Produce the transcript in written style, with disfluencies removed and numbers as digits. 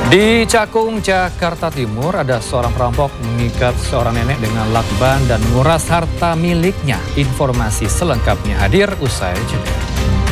Di Cakung, Jakarta Timur, ada seorang perampok mengikat seorang nenek dengan lakban dan menguras harta miliknya. Informasi selengkapnya hadir usai jeda.